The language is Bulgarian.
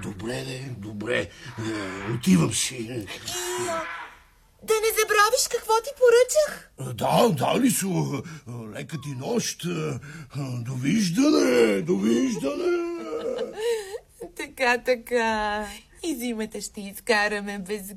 Добре. Отивам си. Да не забравиш какво ти поръчах. Да, Алисо. Лека ти нощ. Довиждане. Така. И зимата ще изкараме без